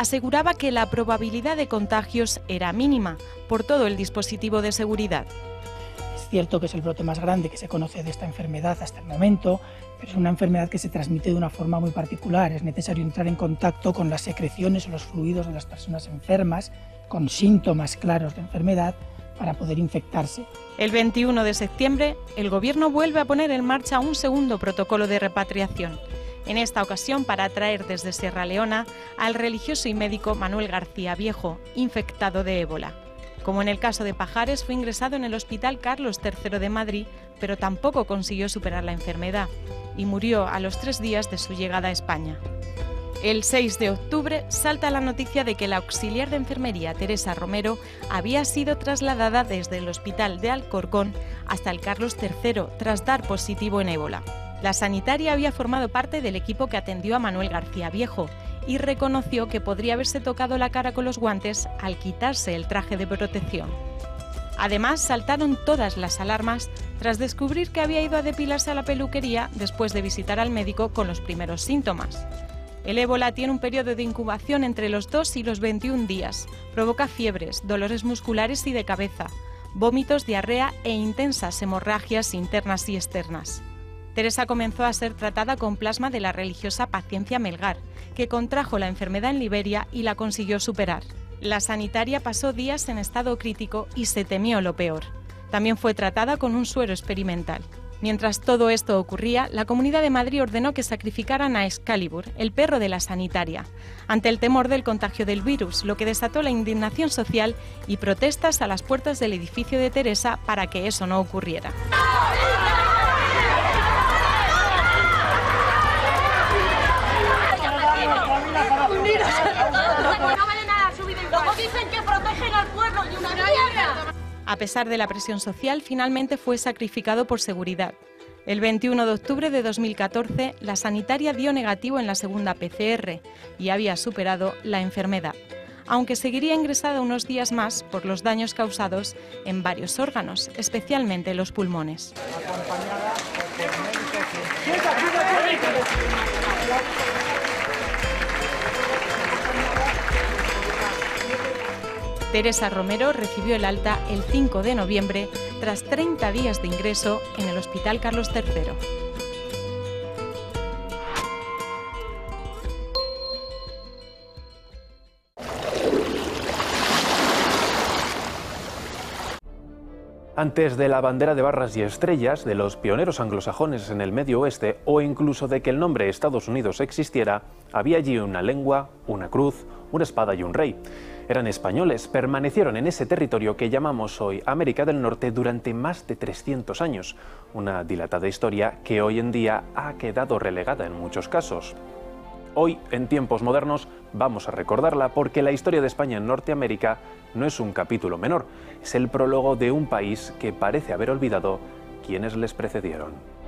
aseguraba que la probabilidad de contagios era mínima por todo el dispositivo de seguridad. Es cierto que es el brote más grande que se conoce de esta enfermedad hasta el momento, pero es una enfermedad que se transmite de una forma muy particular. Es necesario entrar en contacto con las secreciones o los fluidos de las personas enfermas, con síntomas claros de enfermedad, para poder infectarse. El 21 de septiembre, el Gobierno vuelve a poner en marcha un segundo protocolo de repatriación, en esta ocasión para traer desde Sierra Leona al religioso y médico Manuel García Viejo, infectado de ébola. Como en el caso de Pajares, fue ingresado en el Hospital Carlos III de Madrid, pero tampoco consiguió superar la enfermedad y murió a los 3 días de su llegada a España. El 6 de octubre salta la noticia de que la auxiliar de enfermería Teresa Romero había sido trasladada desde el Hospital de Alcorcón hasta el Carlos III tras dar positivo en ébola. La sanitaria había formado parte del equipo que atendió a Manuel García Viejo y reconoció que podría haberse tocado la cara con los guantes al quitarse el traje de protección. Además, saltaron todas las alarmas tras descubrir que había ido a depilarse a la peluquería después de visitar al médico con los primeros síntomas. El ébola tiene un periodo de incubación entre los 2 y los 21 días, provoca fiebres, dolores musculares y de cabeza, vómitos, diarrea e intensas hemorragias internas y externas. Teresa comenzó a ser tratada con plasma de la religiosa Paciencia Melgar, que contrajo la enfermedad en Liberia y la consiguió superar. La sanitaria pasó días en estado crítico y se temió lo peor. También fue tratada con un suero experimental. Mientras todo esto ocurría, la Comunidad de Madrid ordenó que sacrificaran a Excalibur, el perro de la sanitaria, ante el temor del contagio del virus, lo que desató la indignación social y protestas a las puertas del edificio de Teresa para que eso no ocurriera. Luego dicen que protegen al pueblo y una mierda. A pesar de la presión social, finalmente fue sacrificado por seguridad. El 21 de octubre de 2014, la sanitaria dio negativo en la segunda PCR y había superado la enfermedad, aunque seguiría ingresada unos días más por los daños causados en varios órganos, especialmente los pulmones. Teresa Romero recibió el alta el 5 de noviembre tras 30 días de ingreso en el Hospital Carlos III. Antes de la bandera de barras y estrellas, de los pioneros anglosajones en el Medio Oeste o incluso de que el nombre Estados Unidos existiera, había allí una lengua, una cruz, una espada y un rey. Eran españoles, permanecieron en ese territorio que llamamos hoy América del Norte durante más de 300 años, una dilatada historia que hoy en día ha quedado relegada en muchos casos. Hoy, en tiempos modernos, vamos a recordarla porque la historia de España en Norteamérica no es un capítulo menor, es el prólogo de un país que parece haber olvidado quienes les precedieron.